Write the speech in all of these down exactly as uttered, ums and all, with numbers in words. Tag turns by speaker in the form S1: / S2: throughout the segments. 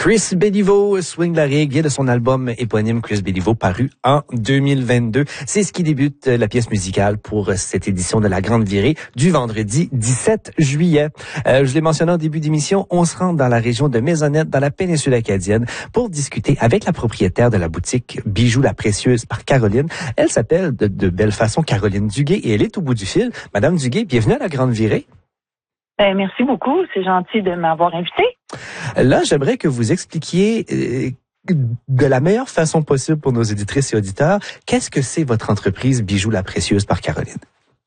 S1: Chris Béliveau, Swing la Rig, vient de son album éponyme Chris Béliveau, paru en deux mille vingt-deux. C'est ce qui débute la pièce musicale pour cette édition de La Grande Virée du vendredi dix-sept juillet. Euh, je l'ai mentionné en début d'émission, on se rend dans la région de Maisonnette, dans la péninsule acadienne, pour discuter avec la propriétaire de la boutique Bijoux la Précieuse par Caroline. Elle s'appelle de, de belle façon Caroline Duguay et elle est au bout du fil. Madame Duguay, bienvenue à La Grande Virée.
S2: Ben, merci beaucoup, c'est gentil de m'avoir invité.
S1: Là, j'aimerais que vous expliquiez euh, de la meilleure façon possible pour nos éditrices et auditeurs, qu'est-ce que c'est votre entreprise Bijoux la Précieuse par Caroline?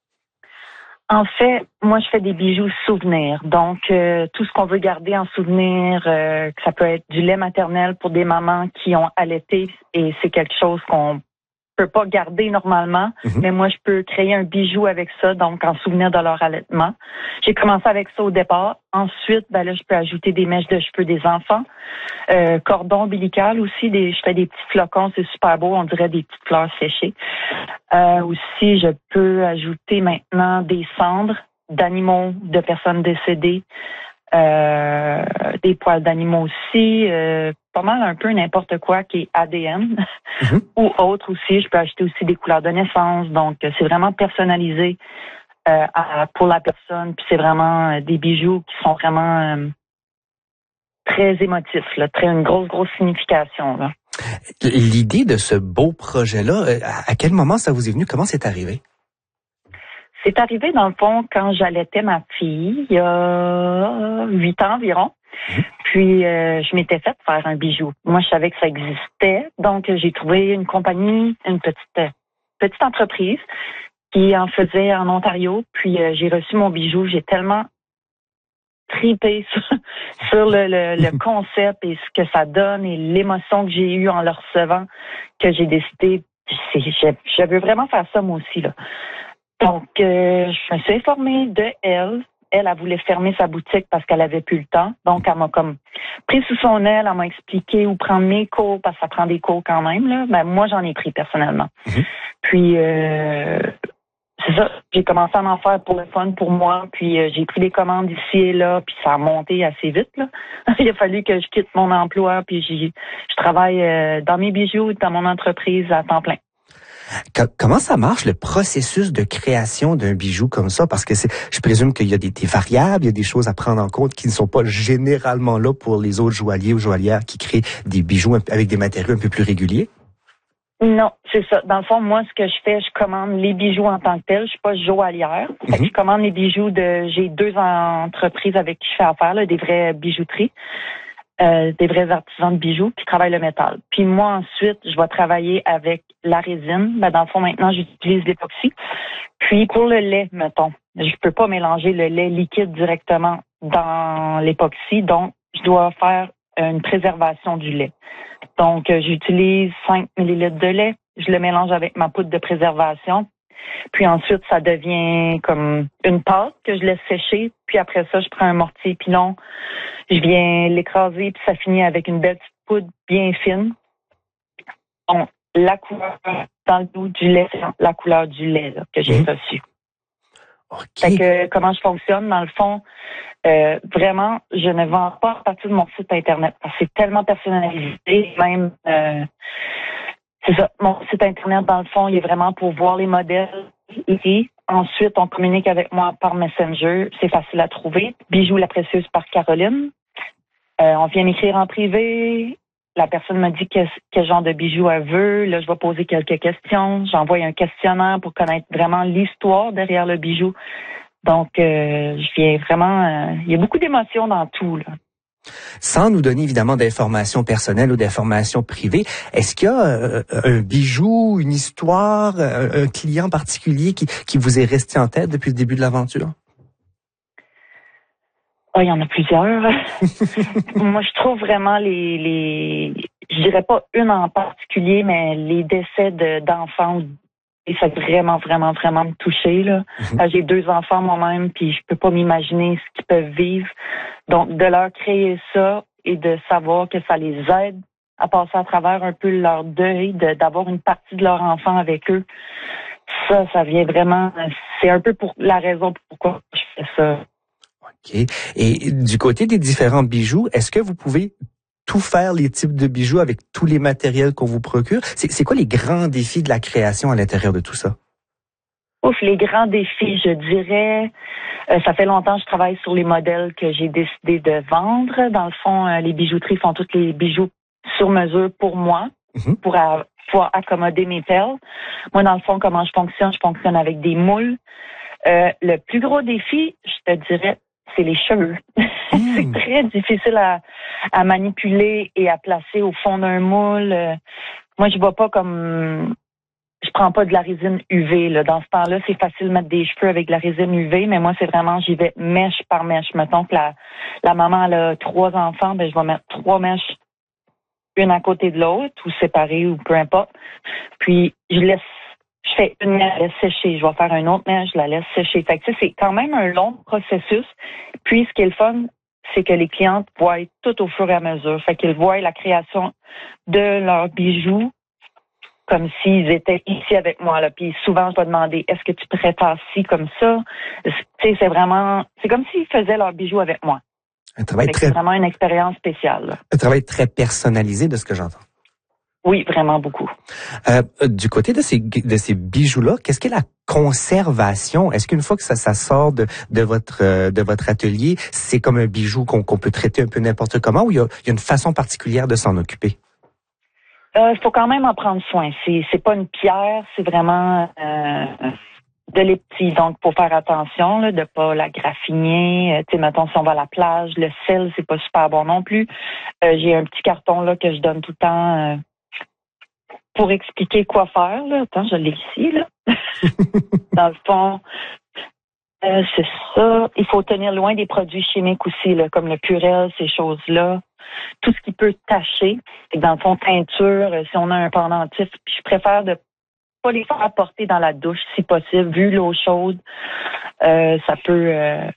S2: En fait, moi, je fais des bijoux souvenirs. Donc, euh, tout ce qu'on veut garder en souvenir, euh, que ça peut être du lait maternel pour des mamans qui ont allaité et c'est quelque chose qu'on peut pas garder normalement, mm-hmm. mais moi, je peux créer un bijou avec ça, donc en souvenir de leur allaitement. J'ai commencé avec ça au départ. Ensuite, ben là, je peux ajouter des mèches de cheveux des enfants, euh, cordon ombilical aussi, des, je fais des petits flocons, c'est super beau, on dirait des petites fleurs séchées. Euh, aussi, je peux ajouter maintenant des cendres d'animaux, de personnes décédées, euh, des poils d'animaux aussi, euh, pas mal un peu n'importe quoi qui est A D N mm-hmm. ou autre aussi. Je peux acheter aussi des couleurs de naissance, donc c'est vraiment personnalisé euh, à, pour la personne. Puis c'est vraiment euh, des bijoux qui sont vraiment euh, très émotifs, là, très une grosse grosse signification. Là.
S1: L'idée de ce beau projet-là, à quel moment ça vous est venu? Comment c'est arrivé?
S2: C'est arrivé, dans le fond, quand j'allaitais ma fille, il y a huit ans environ. Mmh. Puis, euh, je m'étais faite faire un bijou. Moi, je savais que ça existait. Donc, j'ai trouvé une compagnie, une petite petite entreprise qui en faisait en Ontario. Puis, euh, j'ai reçu mon bijou. J'ai tellement tripé sur, sur le, le, le concept et ce que ça donne et l'émotion que j'ai eue en le recevant que j'ai décidé, c'est, je, je veux vraiment faire ça moi aussi, là. Donc, euh, je me suis informée de elle. Elle, elle voulait fermer sa boutique parce qu'elle avait plus le temps. Donc, elle m'a comme pris sous son aile, elle m'a expliqué où prendre mes cours, parce que ça prend des cours quand même, là. Ben, moi, j'en ai pris personnellement. Mm-hmm. Puis, euh, c'est ça, j'ai commencé à en faire pour le fun, pour moi. Puis, euh, j'ai pris des commandes ici et là, puis ça a monté assez vite, là. Il a fallu que je quitte mon emploi, puis j'y, je travaille euh, dans mes bijoux, dans mon entreprise à temps plein.
S1: Comment ça marche, le processus de création d'un bijou comme ça? Parce que c'est, je présume qu'il y a des, des variables, il y a des choses à prendre en compte qui ne sont pas généralement là pour les autres joailliers ou joaillières qui créent des bijoux avec des matériaux un peu plus réguliers.
S2: Non, c'est ça. Dans le fond, moi, ce que je fais, je commande les bijoux en tant que tel. Je suis pas joaillière. Mm-hmm. Fait que je commande les bijoux de... J'ai deux entreprises avec qui je fais affaire, là, des vraies bijouteries. Euh, des vrais artisans de bijoux qui travaillent le métal. Puis moi, ensuite, je vais travailler avec la résine. Ben, dans le fond, maintenant, j'utilise l'époxy. Puis pour le lait, mettons, je peux pas mélanger le lait liquide directement dans l'époxy, donc je dois faire une préservation du lait. Donc, euh, j'utilise cinq millilitres de lait, je le mélange avec ma poudre de préservation. Puis ensuite, ça devient comme une pâte que je laisse sécher. Puis après ça, je prends un mortier pilon, je viens l'écraser, puis ça finit avec une belle petite poudre bien fine. Donc, la couleur dans le dos du lait, c'est la couleur du lait là, que j'ai mmh. reçu.
S1: Okay.
S2: Fait que comment je fonctionne, dans le fond, euh, vraiment, je ne vends pas à partir de mon site Internet. Parce que c'est tellement personnalisé, même... Euh, C'est ça. Mon site Internet, dans le fond, il est vraiment pour voir les modèles. Et ensuite, on communique avec moi par Messenger. C'est facile à trouver. Bijoux la Précieuse par Caroline. Euh, on vient m'écrire en privé. La personne me dit que, quel genre de bijoux elle veut. Là, je vais poser quelques questions. J'envoie un questionnaire pour connaître vraiment l'histoire derrière le bijou. Donc, euh, je viens vraiment... Euh, il y a beaucoup d'émotions dans tout, là.
S1: Sans nous donner évidemment d'informations personnelles ou d'informations privées, est-ce qu'il y a euh, un bijou, une histoire, un, un client particulier qui, qui vous est resté en tête depuis le début de l'aventure?
S2: Oh, il y en a plusieurs. Moi, je trouve vraiment les, les, je dirais pas une en particulier, mais les décès de, d'enfants, et ça a vraiment, vraiment, vraiment me toucher, là. Mm-hmm. J'ai deux enfants moi-même, puis je peux pas m'imaginer ce qu'ils peuvent vivre. Donc, de leur créer ça et de savoir que ça les aide à passer à travers un peu leur deuil, de, d'avoir une partie de leur enfant avec eux, ça, ça vient vraiment... C'est un peu pour la raison pourquoi je fais ça.
S1: OK. Et du côté des différents bijoux, est-ce que vous pouvez tout faire, les types de bijoux avec tous les matériels qu'on vous procure? C'est, c'est quoi les grands défis de la création à l'intérieur de tout ça?
S2: Ouf, les grands défis, je dirais, euh, ça fait longtemps que je travaille sur les modèles que j'ai décidé de vendre. Dans le fond, euh, les bijouteries font tous les bijoux sur mesure pour moi, mm-hmm. pour a, pouvoir accommoder mes perles. Moi, dans le fond, comment je fonctionne? Je fonctionne avec des moules. Euh, le plus gros défi, je te dirais, c'est les cheveux. Mm. C'est très difficile à, à manipuler et à placer au fond d'un moule. Euh, moi, je vois pas comme... Je prends pas de la résine U V. Là. Dans ce temps-là, c'est facile de mettre des cheveux avec de la résine U V, mais moi, c'est vraiment, j'y vais mèche par mèche. Mettons que la, la maman elle a trois enfants, ben je vais mettre trois mèches, une à côté de l'autre, ou séparées, ou peu importe. Puis, je laisse, je fais une mèche, je laisse sécher. Je vais faire une autre mèche, je la laisse sécher. Fait que, tu sais, c'est quand même un long processus. Puis, ce qui est le fun, c'est que les clientes voient tout au fur et à mesure. Fait qu'ils voient la création de leurs bijoux comme s'ils étaient ici avec moi. Là. Puis souvent, je vais demander, est-ce que tu prépares ci comme ça? Tu sais, c'est vraiment, c'est comme s'ils faisaient leurs bijoux avec moi.
S1: Un travail très...
S2: C'est vraiment une expérience spéciale. Là.
S1: Un travail très personnalisé de ce que j'entends.
S2: Oui, vraiment beaucoup.
S1: Euh, du côté de ces de ces bijoux-là, qu'est-ce qu'est la conservation? Est-ce qu'une fois que ça, ça sort de, de votre euh, de votre atelier, c'est comme un bijou qu'on, qu'on peut traiter un peu n'importe comment, ou il y a, il y a une façon particulière de s'en occuper?
S2: Il euh, faut quand même en prendre soin. C'est c'est pas une pierre, c'est vraiment euh, de l'épis. Donc, faut faire attention là, de pas la graffiner. Euh, tu sais, mettons, si on va à la plage, le sel, c'est pas super bon non plus. Euh, j'ai un petit carton là que je donne tout le temps euh, pour expliquer quoi faire. Là. Attends, je l'ai ici, là. Dans le fond, euh, c'est ça. Il faut tenir loin des produits chimiques aussi, là, comme le Purell, ces choses-là. Tout ce qui peut tacher. Dans le fond, teinture, si on a un pendentif, je préfère de pas les faire porter dans la douche, si possible. Vu l'eau chaude, euh, ça peut euh,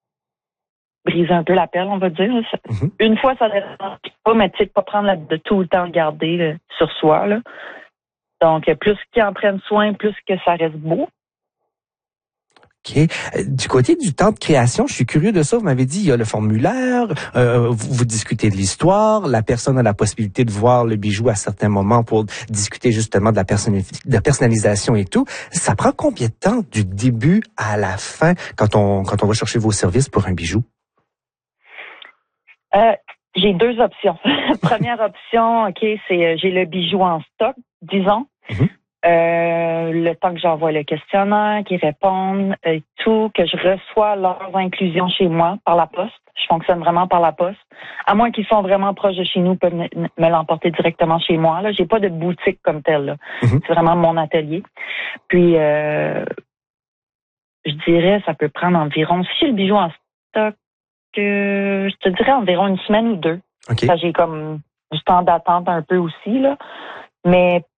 S2: briser un peu la perle, on va dire. Mm-hmm. Une fois, ça ne dérange pas, mais tu sais, pas prendre la, de tout le temps le garder là, sur soi. Là. Donc, plus qu'ils en prennent soin, plus que ça reste beau.
S1: OK. Du côté du temps de création, je suis curieux de ça. Vous m'avez dit, il y a le formulaire, euh, vous, vous discutez de l'histoire, la personne a la possibilité de voir le bijou à certains moments pour discuter justement de la, personnali- de la personnalisation et tout. Ça prend combien de temps du début à la fin quand on quand on va chercher vos services pour un bijou?
S2: Euh, j'ai deux options. Première option, OK, c'est euh, j'ai le bijou en stock, disons. Mm-hmm. Euh, le temps que j'envoie le questionnaire, qu'ils répondent, euh, tout, que je reçois leurs inclusions chez moi par la poste. Je fonctionne vraiment par la poste. À moins qu'ils sont vraiment proches de chez nous, ils peuvent me, me l'emporter directement chez moi. Là, j'ai pas de boutique comme telle. Là. Mm-hmm. C'est vraiment mon atelier. Puis, euh, je dirais, ça peut prendre environ, si j'ai le bijou en stock, euh, je te dirais environ une semaine ou deux.
S1: Okay.
S2: Ça, j'ai comme du temps d'attente un peu aussi, là. Mais